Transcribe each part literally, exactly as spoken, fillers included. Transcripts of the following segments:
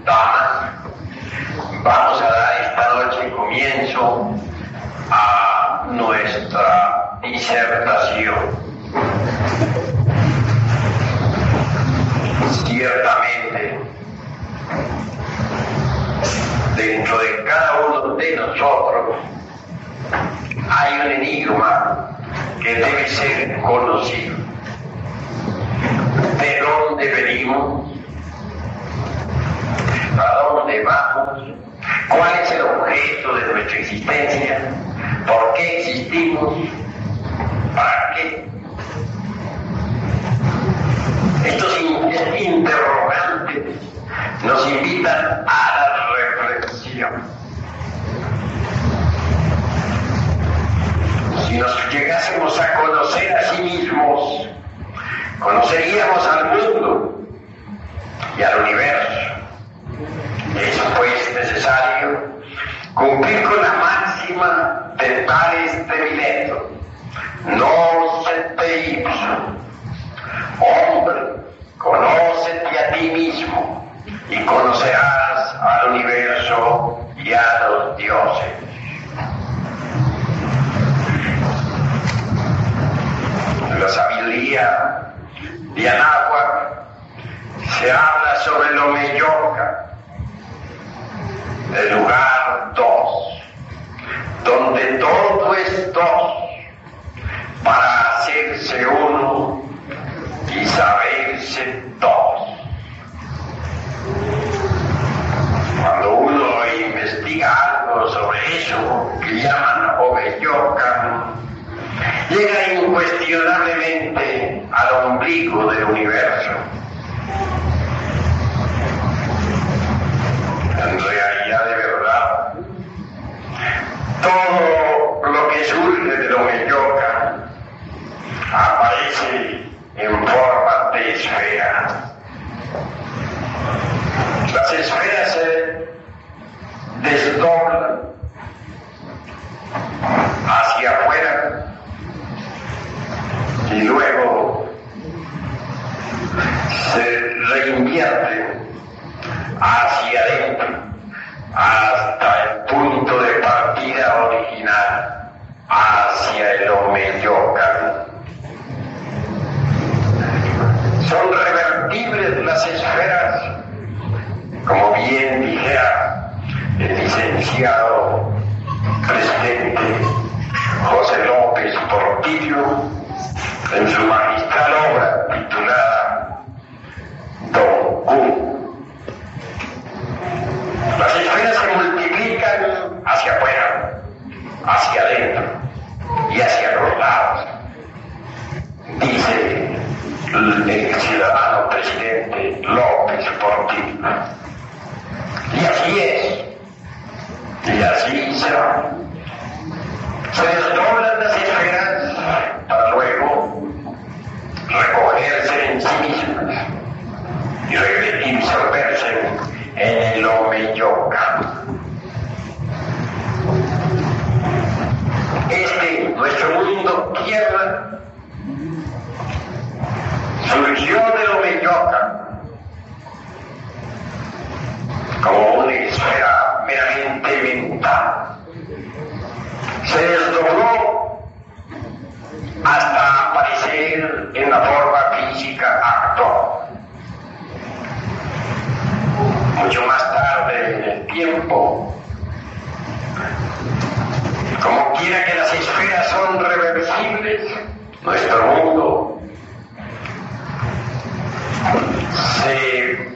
damas, vamos a dar esta noche comienzo a nuestra disertación. Ciertamente, dentro de cada uno de nosotros hay un enigma que debe ser conocido. ¿De dónde venimos? ¿A dónde vamos? ¿Cuál es el objeto de nuestra existencia? ¿Por qué existimos? ¿Para qué? Estos interrogantes nos invitan a la reflexión. Si nos llegásemos a conocer a sí mismos, conoceríamos al mundo y al universo. Es pues necesario cumplir con la máxima de Tales de Mileto: Nocete ipso. Hombre, conócete a ti mismo y conocerás al universo y a los dioses. La sabiduría de Anáhuac se habla sobre el Omeyoca, el lugar dos, donde todo es dos, para hacerse uno y saberse dos. Cuando uno investiga algo sobre eso que llaman Omeyoca, llega incuestionablemente al ombligo del universo. En realidad, de verdad, todo lo que surge del Omeyoca aparece en forma de esfera. Las esferas se desdoblan hacia afuera y luego se reinvierten hacia adentro hasta el punto de partida original, hacia el Omeyoca. Son revertibles las esferas, como bien dijera el licenciado presidente José López Portillo en su magistral obra titulada Don Q. Las esferas se multiplican hacia afuera, hacia adentro y hacia los lados, dice el ciudadano presidente López Portillo. Y así es, y así será. Se desdoblan las esferas para luego recogerse en sí mismas y disolverse en el Omeyoca. Este, nuestro mundo tierra, surgió del Omeyoca como una esfera meramente mental. Se desdobló hasta aparecer en la forma física actual. Mucho más tarde en el tiempo, como quiera que las esferas son reversibles, nuestro mundo se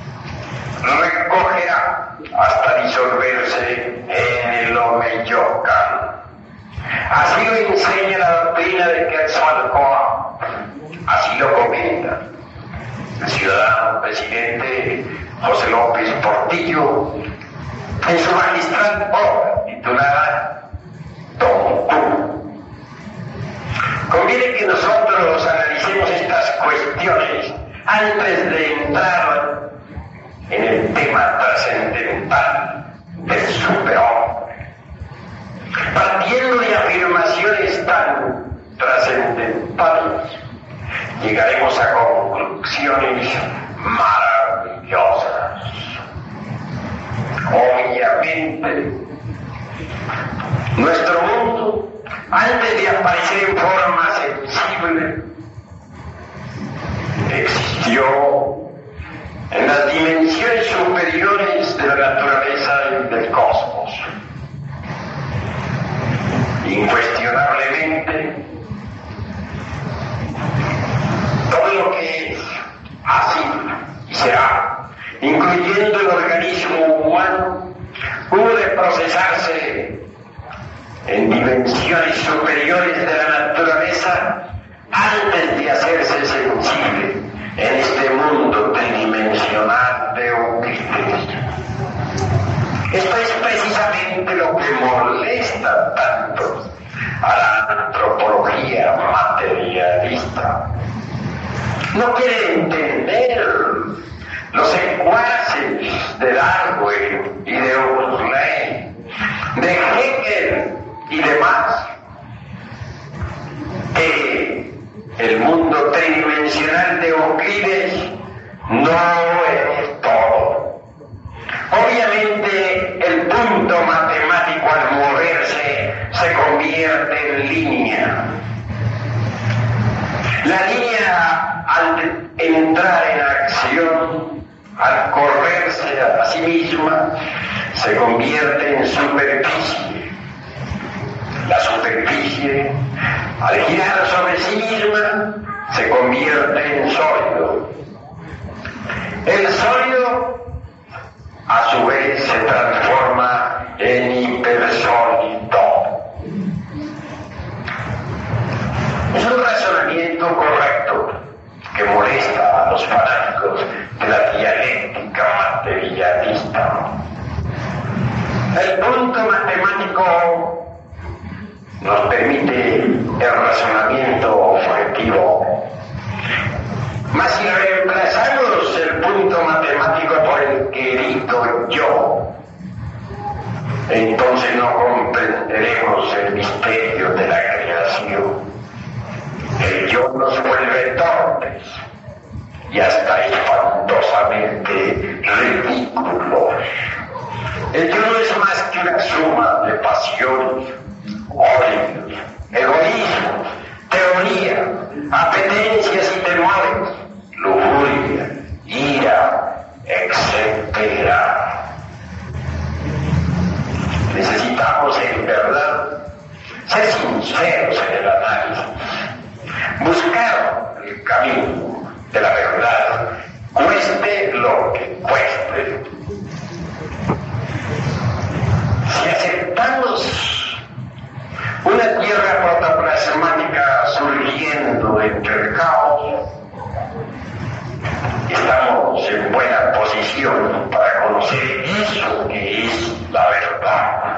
recogerá hasta disolverse en el Omeyoca. Así lo enseña la doctrina de Quetzalcóatl, así lo comenta el ciudadano presidente José López Portillo en su magistral obra titulada Don Q. Conviene que nosotros analicemos estas cuestiones antes de entrar en el tema trascendental del superhombre. Partiendo de afirmaciones tan trascendentales, llegaremos a conclusiones maravillosas. antes de aparecer en forma sensible, existió en las dimensiones superiores de la naturaleza y del cosmos. Incuestionablemente, todo lo que es, así y será, incluyendo el organismo humano, hubo de procesarse en dimensiones superiores de la naturaleza antes de hacerse sensible en este mundo tridimensional de Euclides. Esto es precisamente lo que molesta tanto a la antropología materialista. No quiere entender los secuaces de Darwin y de Huxley, de Hegel y demás, que el mundo tridimensional de Euclides no es todo. Obviamente el punto matemático al moverse se convierte en línea. La línea al entrar en acción, al correrse a sí misma, se convierte en superficie. La superficie, al girar sobre sí misma, se convierte en sólido. El sólido, a su vez, se transforma en hipersólido. Es un razonamiento correcto que molesta a los fanáticos de la dialéctica materialista. El punto matemático nos permite el razonamiento objetivo. Mas si reemplazamos el punto matemático por el querido yo, entonces no comprenderemos el misterio de la creación. El yo nos vuelve torpes y hasta espantosamente ridículos. El yo no es más que una suma de pasiones, odios, egoísmos, teoría, apetencias y temores, lujuria, ira, etcétera. Necesitamos en verdad ser sinceros en el análisis, buscar el camino de la verdad, cueste lo que cueste. Si aceptamos una tierra protoplasmática surgiendo entre el caos, estamos en buena posición para conocer eso que es la verdad.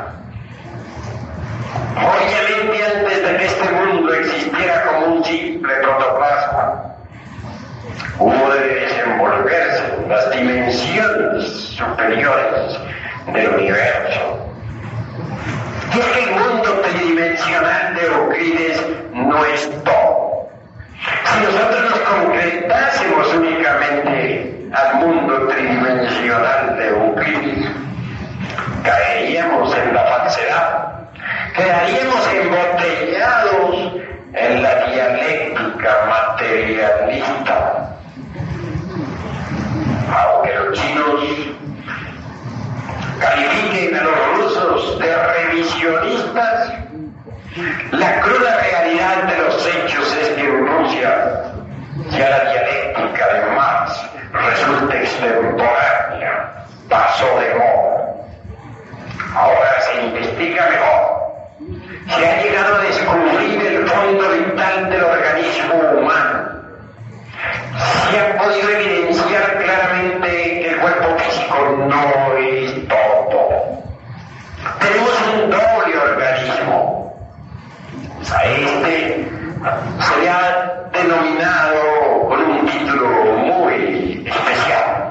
Obviamente, antes de que este mundo existiera como un simple protoplasma, hubo de desenvolverse en las dimensiones superiores del universo. Y es que el mundo tridimensional de Euclides no es todo. Si nosotros nos concretásemos únicamente al mundo tridimensional de Euclides, caeríamos en la falsedad, quedaríamos embotellados en la dialéctica materialista. Aunque los chinos califiquen a los rusos de revisionistas, la cruda realidad de los hechos es que en Rusia ya la dialéctica de Marx resulta extemporánea, pasó de moda. Ahora se investiga mejor. Se ha llegado a descubrir el fondo vital del organismo humano. Se ha podido evidenciar claramente que el cuerpo físico no es todo. Tenemos un doble organismo. A este se le ha denominado con un título muy especial: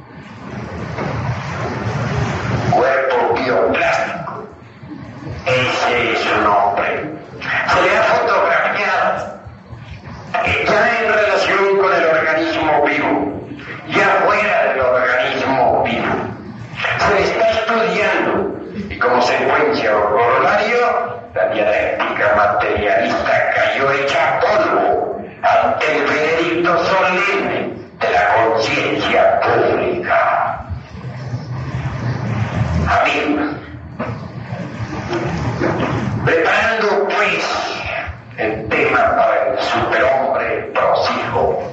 cuerpo bioplástico. Ese es su nombre. Se le ha fotografiado ya en relación con el organismo vivo, ya fuera del organismo vivo. Se le está estudiando y como secuencia o corolario la dialéctica materialista cayó hecha polvo ante el veredicto solemne de la conciencia pública. Amigos, preparando pues el tema para el superhombre prosijo,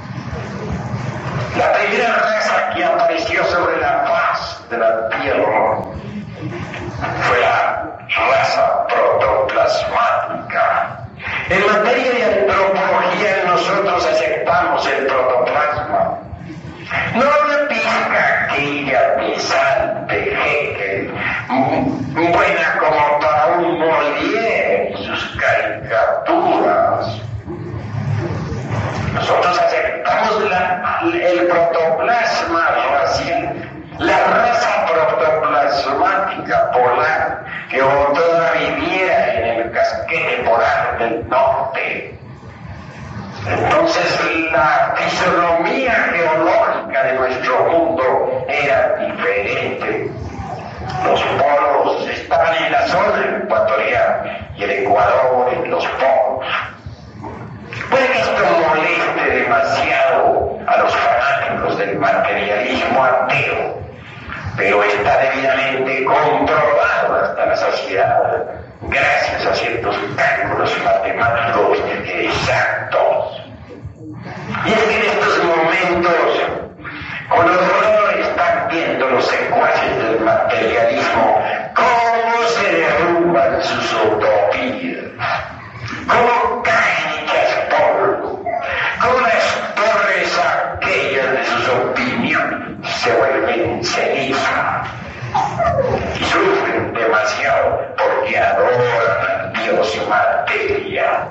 la primera raza que apareció sobre la faz de la tierra fue la raza protoplasmática. En materia de antropología nosotros aceptamos el protoplasma. No una pizca aquella pesante Hegel, buena como para un Molière y sus caricaturas. Nosotros aceptamos la, el protoplasma racial, la raza protoplasmática polar que otrora viviera en el casquete polar del norte. Entonces la fisonomía geológica de nuestro mundo era diferente. Los polos estaban en la zona ecuatorial y el Ecuador en los polos. Puede que esto moleste demasiado a los fanáticos del materialismo ateo, pero está debidamente comprobado hasta la saciedad gracias a ciertos cálculos matemáticos exactos. Y es que en estos momentos, con horror están viendo los secuaces del materialismo cómo se derrumban sus utopías, cómo caen hechas polvo, cómo las torres aquellas de sus opiniones se vuelven ceniza y sufren demasiado porque adoran a Dios materia.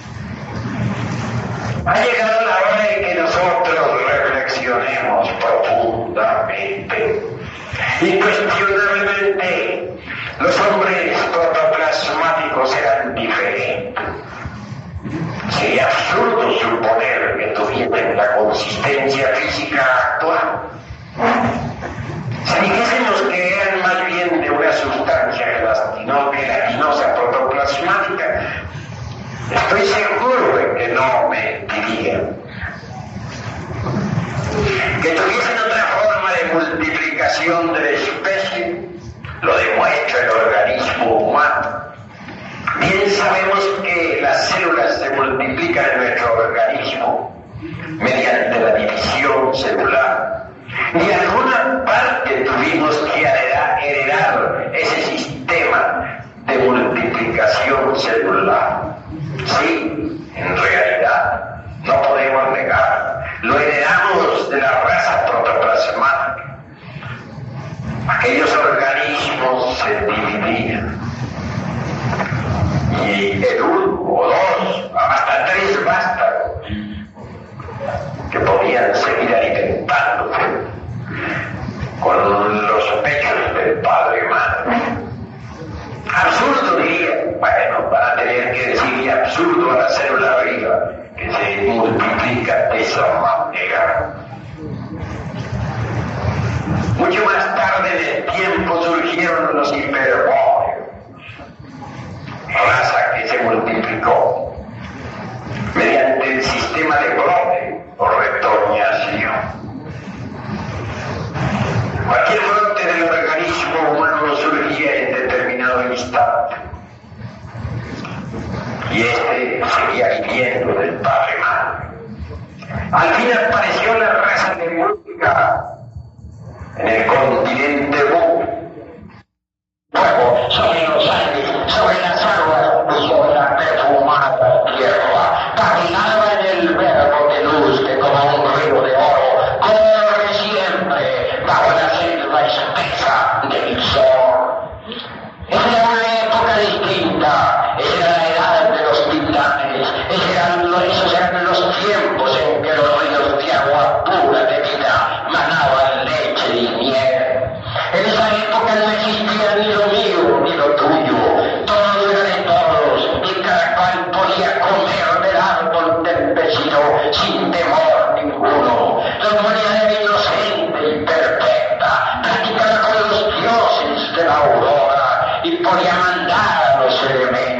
Ha llegado la hora de que nosotros reflexionemos profundamente. Incuestionablemente, los hombres protoplasmáticos eran diferentes. Sería absurdo suponer que tuviesen la consistencia física actual. Si dijésemos que eran más bien de una sustancia gelatino, gelatinosa protoplasmática, estoy seguro de que no mentirían. Que tuviesen otra forma de multiplicación de la especie, lo demuestra el organismo humano. Bien sabemos que las células se multiplican en nuestro organismo mediante la división celular. De alguna parte tuvimos que heredar, heredar ese sistema de multiplicación celular. Sí, en realidad, no podemos negar, lo heredamos de la raza protoplasmática. Aquellos organismos se dividían. Y el uno o dos, hasta tres vástagos, que podían seguir alimentándose con los pechos del padre y madre. Absurdo diría, bueno, van a tener que decirle absurdo a la célula viva que se multiplica de esa manera. Mucho más tarde en el tiempo surgieron los hiperbóreos, raza que se multiplicó mediante el sistema de brote o retoñación. Cualquier brote del organismo humano surgía en determinado instante y este seguía viviendo del padre madre. Al fin apareció la raza de música en el continente Bú. Luego, sobre los aires, sobre las aguas y sobre la perfumada tierra, caminaba en el verbo de luz que como un río de oro corre siempre bajo la selva espesa del sol. Era una época distinta, era la edad de los titanes, eran los, esos eran los tiempos en que los ríos de agua pura de vida manaban leche y miel. En esa época no existía ni lo mío ni lo tuyo, todo era de todos y cada cual podía comer del árbol del vecino sin temor ninguno. La humanidad era inocente y perfecta, practicada con los dioses de la aurora y podía mandar a los elementos.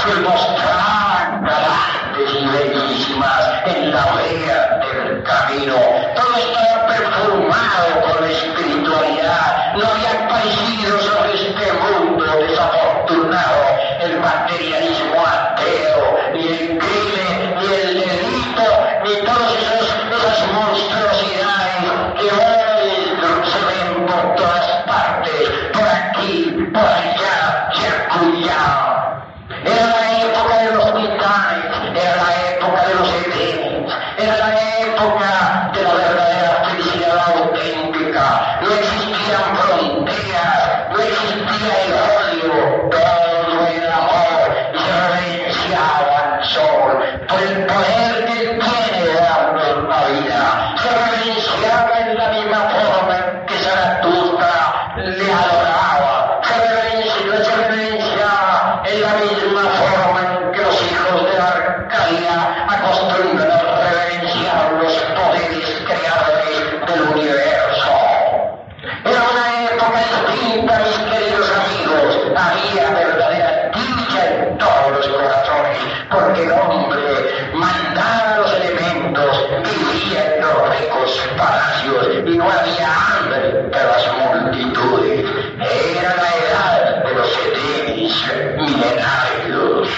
que mostraban galantes y bellísimas en la orilla del camino. Todo estaba perfumado con la espiritualidad. No había aparecido sobre este mundo desafortunado el materialismo ateo, ni el crimen, ni el delito, ni todas esas, esas monstruosidades que hoy se ven por todas partes, por aquí, por allá, y acullá. Era la época de los titanes, era la época de los edenes, era la época de la verdadera felicidad auténtica. No existían fronteras, no existía el odio, todo era amor, y se reverenciaba al sol por el poder que él tiene de darnos la vida. Se reverenciaba en la misma forma en que Zaratustra le adoraba, se reverenciaba, se reverenciaba en la misma forma en que los hijos de Arcadia acostumbran a reverenciar los poderes creadores del universo. Era una época distinta, mis queridos amigos. Había verdadera dicha en todos los corazones, porque el hombre mandaba a los elementos, vivía en los ricos palacios y no había hambre de las multitudes. Era la edad de los edenes milenarios.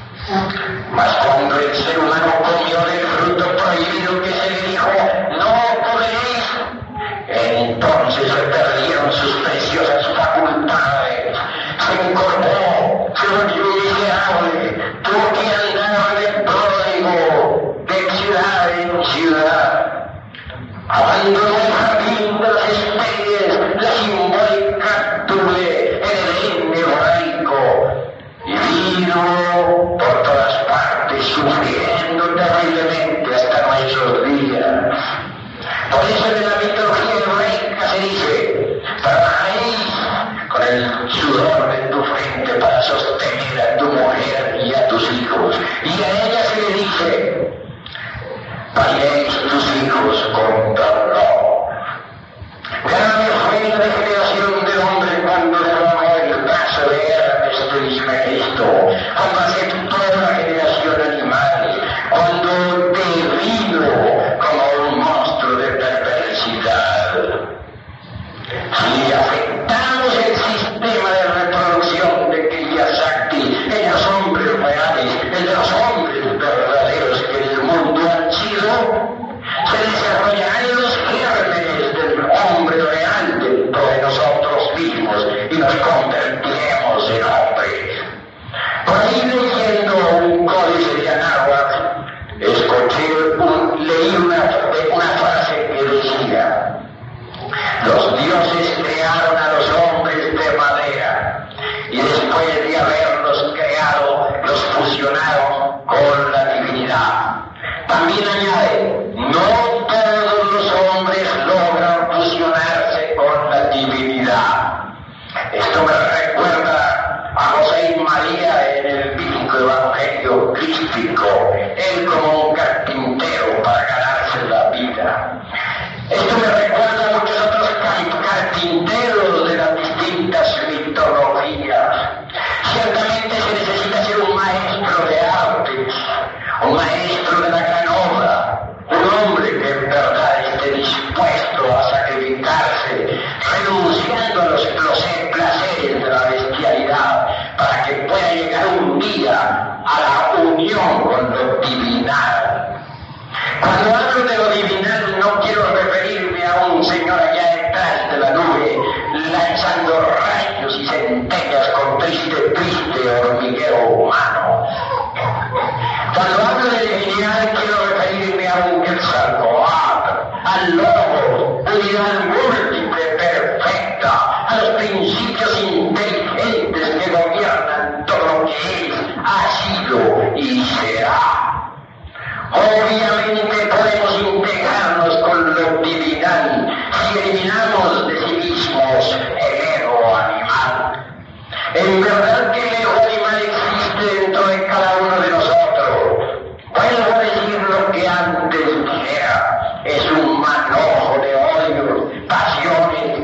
Mas cuando el ser humano comió del fruto prohibido que se le dijo, no comeréis, entonces se perdieron sus preciosas facultades, se incorporó, se volvió miserable, tuvo que andar de pródigo, de ciudad en ciudad. Abandonó el jardín de las especies, la simbólica tule, el Edén hebraico, y vino por todas partes sufriendo terriblemente hasta nuestros días. Por eso en la mitología hebraica se dice, trabajaréis con el sudor de tu frente para sostener a tu mujer y a tus hijos. Y a ella se le dice, pariréis tus hijos con dolor. Grave fue la degeneración del hombre cuando derramó el brazo de Hermes Trismegisto, cuando aceptó la generación animal, cuando devino como un monstruo de perversidad. Si aceptamos el sistema de reproducción de Kiyosaki en los hombres reales, en los hombres verdaderos que en el mundo han sido, se desarrollarán los gérmenes del hombre real dentro de nosotros mismos y nos convertiremos en hombres. Por ahí leyendo un códice de Anáhuac, escuché, un, leí una, una frase que decía, los dioses crearon a los hombres de madera y después de haberlos creado, los fusionaron con la divinidad. También añade, no todos los hombres logran fusionarse con la divinidad. Esto me recuerda a José y María en el bíblico evangelio crístico, él como un carpintero para ganarse la vida. Esto me recuerda a muchos otros carpinteros de las distintas mitologías. Ciertamente se necesita ser un maestro de artes, un maestro de la gran obra, un hombre que en verdad esté dispuesto a sacrificarse, renunciando a los placeres de la bestialidad, para que pueda llegar un día a la unión con lo divinal. Cuando hablo de lo divinal no quiero referirme a un señor allá detrás de la nube, lanzando rayos y centellas con triste, triste hormiguero humano. Cuando hablo de divinidad quiero referirme a un Quetzalcóatl, al lobo, unidad múltiple, perfecta, a los principios inteligentes que gobiernan todo lo que es, ha sido y será. Obviamente podemos integrarnos con lo divinal si eliminamos de sí mismos el ego animal. En verdad que el ego animal existe dentro de cada uno de nosotros. Vuelvo a decir lo que antes dijera, es un manojo de odios, pasiones,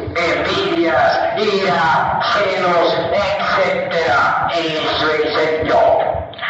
envidias, ira, celos, etcétera. Eso es el yo.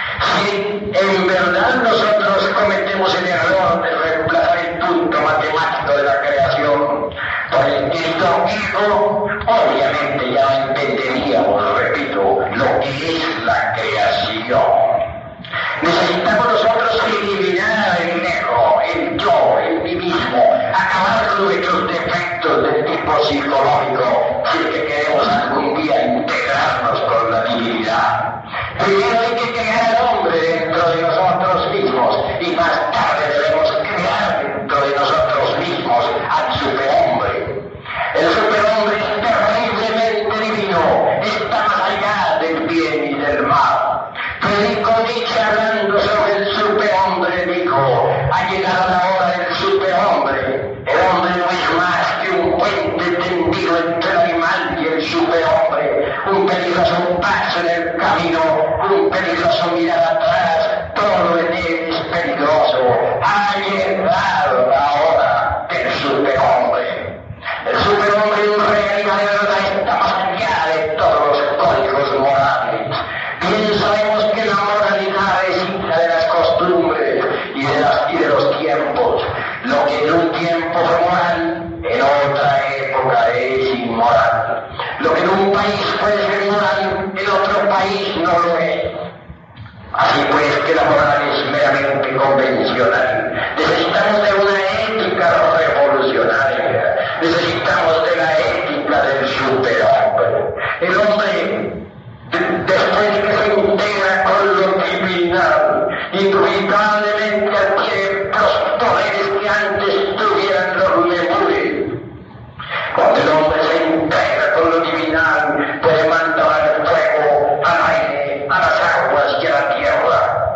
conmigo, obviamente ya no entenderíamos, repito, lo que es la creación. Necesitamos nosotros eliminar el ego, el yo, el mí mismo, acabar con nuestros defectos del tipo psicológico, si es que queremos algún día integrarnos con la divinidad. Primero hay que crear al hombre dentro de nosotros mismos y más tarde debemos crear dentro de nosotros mismos al superhombre. El superhombre es terriblemente divino, está más allá del bien y del mal. Federico Nietzsche, hablando sobre el superhombre, dijo: ha llegado la hora del superhombre. El hombre no es más que un puente tendido entre el animal y el superhombre, un peligroso paso en el camino, un peligroso mirar atrás, todo en él es peligroso. Ha llegado la hora del superhombre. El superhombre en realidad de verdad está más allá de todos los códigos morales. Bien sabemos que la moralidad es hija de las costumbres y de, las, y de los tiempos. Lo que en un tiempo fue moral, en otra época es inmoral. Lo que en un país puede ser moral, en otro país no lo es. Así pues que la moral es meramente convencional. Necesitamos de una ética revolucionaria. Necesitamos de la ética del superhombre. El hombre, después de que se integra con lo divinal, inevitablemente adquiere los poderes que antes tuvieran los lemures. Cuando el hombre se integra con lo divinal, puede mandar al fuego, al aire, a las aguas y a la tierra.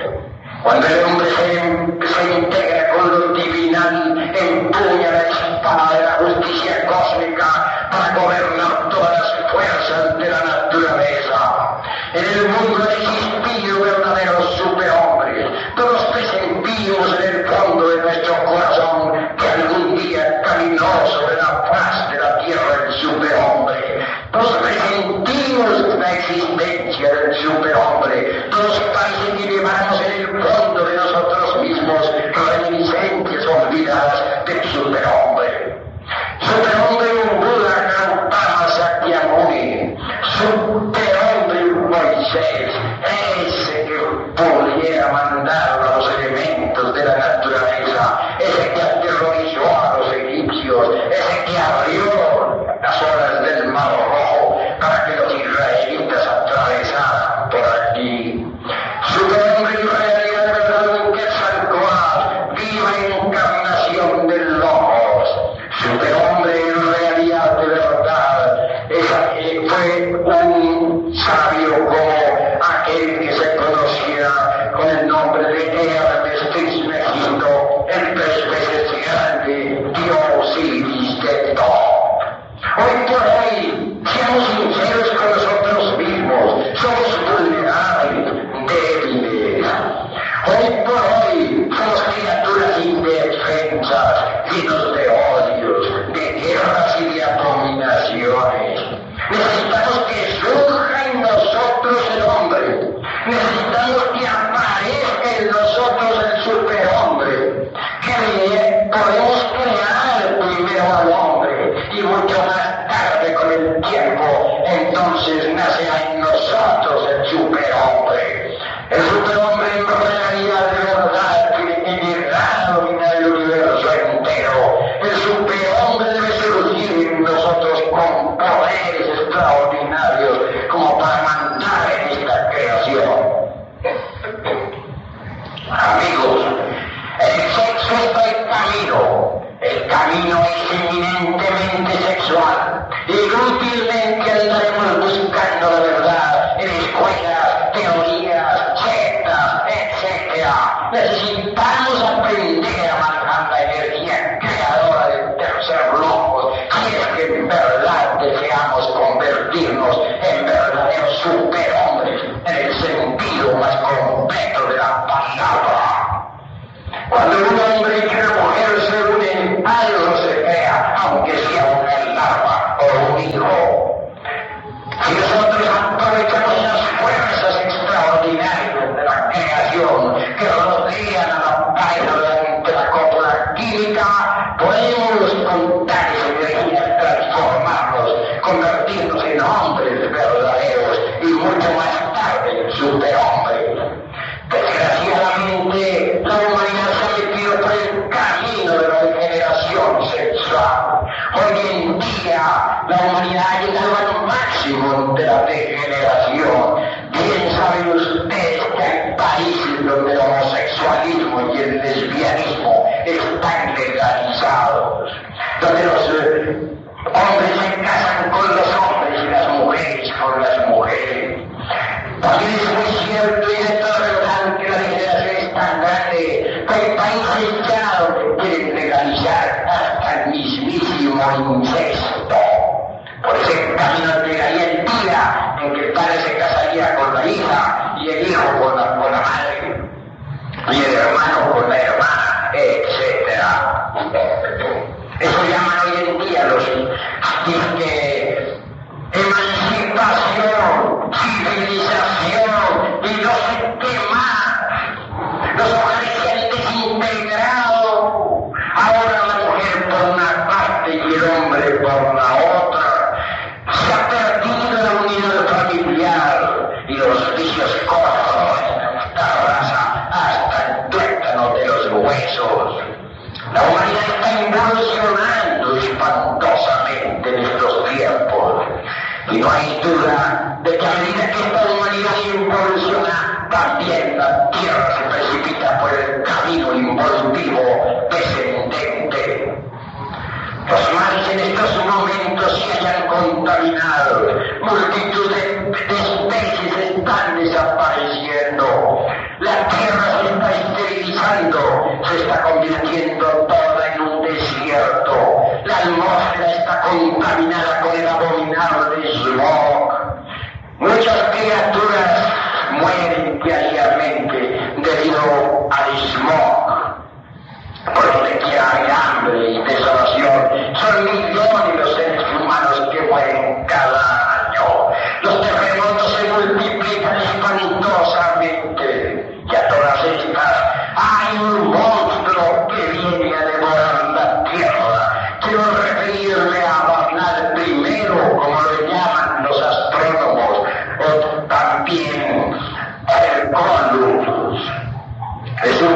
Cuando el hombre se, se integra con lo divinal, empuña la espada de la justicia cósmica para gobernar todas las fuerzas de la naturaleza. En el mundo han existido verdaderos superhombres. Todos presentimos en el fondo de nuestro corazón que algún día caminó sobre la faz de la tierra el superhombre. Todos presentimos la existencia del superhombre. Todos parece que llevamos en el fondo de nosotros mismos reminiscencias olvidadas del superhombre. Superhombre un Buda Gautama Sakyamuni. Superhombre un Moisés. Ese que pudiera mandar a los elementos de la naturaleza. Ese que aterrorizó a los egipcios. Ese que abrió las olas del Mar Rojo para que los israelitas atravesaran por aquí. Superhombre en realidad de verdad un Quetzalcóatl, viva encarnación del Logos. Superhombre en realidad de verdad esa, eh, fue un sabio como aquel que se conocía con el nombre de Hermes Trismegisto, el tres veces grande dios Iris de Thoth. Hoy por hoy, seamos sinceros con nosotros mismos, somos vulnerables, débiles. Hoy por hoy, somos criaturas indefensas, llenos de odios, de guerras y de abominaciones. Necesitamos que surja en nosotros el hombre. Necesitamos que aparezca en nosotros el superhombre. Que podemos crear primero al hombre y mucho más tarde con el tiempo, entonces nacerá en nosotros el superhombre. El superhombre en realidad de verdad tiene que llegar a dominar el universo entero. El superhombre debe surgir en nosotros con poderes extraordinarios como para mandar en esta creación. Amigos, el sexo está el camino. El camino es eminentemente sexual. Inútilmente andaremos buscando la verdad en escuelas, teorías, sectas, etcétera. Necesitamos aprender a manejar la energía creadora del tercer logos si es que en verdad deseamos convertirnos en verdaderos superhombres en el sentido más completo de la palabra. Cuando un hombre y una mujer se unen, algo se crea, aunque sea un actual. Hoy en día la humanidad ha llegado al máximo de la degeneración. Bien saben ustedes que hay países donde el homosexualismo y el lesbianismo están legalizados, donde los eh, hombres se casan con los hombres y las mujeres con las mujeres. También es muy cierto y de todo verdad que la degeneración es tan grande que hay países ya donde quieren legalizar hasta el mismísimo incesto. Por ese camino llegaría el día en que el padre se casaría con la hija y el hijo con la, con la madre y el hermano con la hermana, etcétera. Eso llaman hoy en día los que emancipación, civilización y no sé qué más. Los hogares se han desintegrado. Ahora la mujer por una parte y el hombre por la otra. Se ha perdido la unidad familiar y los vicios corroen esta raza hasta el tuétano de los huesos. La humanidad está involucionando espantosamente en estos tiempos. Y no hay duda de que a medida que esta humanidad involuciona, también la Tierra se precipita por el camino involutivo descendente. Los mares en estos momentos se hayan contaminado, multitud de, de especies están desapareciendo, la Tierra se está esterilizando, se está convirtiendo toda en un desierto, la atmósfera está contaminada con el abominable smog. Muchas criaturas mueren diariamente debido al smog. Por donde quiera hay hambre y desolación. Son millones los seres humanos que mueren cada año. Los terremotos se multiplican espantosamente. Y a todas estas hay un monstruo que viene a devorar la tierra. Quiero referirme a Barnard primero, como lo llaman los astrónomos, o también el Columbus. Es un